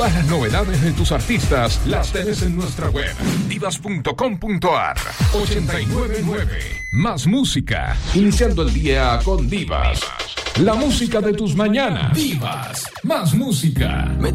Todas las novedades de tus artistas las tenés en nuestra web, divas.com.ar. 899. Más música. Iniciando el día con Divas. La música de tus mañanas. Divas. Más música.